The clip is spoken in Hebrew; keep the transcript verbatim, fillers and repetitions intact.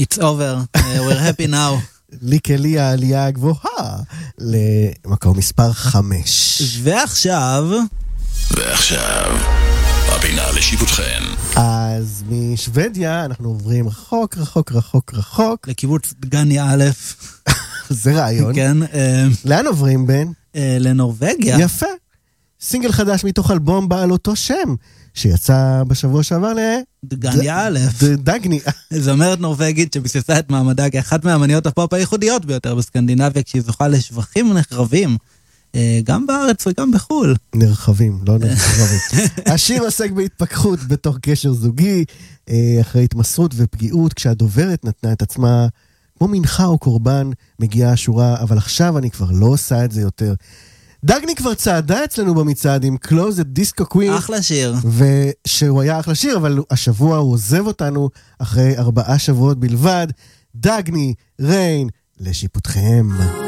It's over, uh, we're happy now. ליקלי העלייה הגבוהה למקום מספר חמש. ועכשיו... ועכשיו, הפינה לשיפוטכם. אז משוודיה אנחנו עוברים רחוק, רחוק, רחוק, רחוק. לקיבוץ דגני א'. זה רעיון. כן. לאן עוברים, בן? לנורווגיה. יפה. סינגל חדש מתוך אלבום בעל אותו שם, שיצא בשבוע שעבר ל... דגני א'. דגני. זמרת נורווגית שביססה את מעמדה כאחת מאמניות הפופ הייחודיות ביותר בסקנדינביה, כשהיא זוכה לשבחים נחרבים, גם בארץ וגם בחול. נרחבים, לא נרחבים. השיר עוסק בהתפכחות בתוך קשר זוגי, אחרי התמסרות ופגיעות, כשהדוברת נתנה את עצמה כמו מנחה או קורבן, מגיעה השורה, אבל עכשיו אני כבר לא עושה את זה יותר. דגני כבר צעדה אצלנו במצעד עם Close את דיסקו קווין. אחלה שיר. ושהוא היה אחלה שיר, אבל השבוע הוא עוזב אותנו אחרי ארבעה שבועות בלבד. דגני, ריין, לשיפוטכם.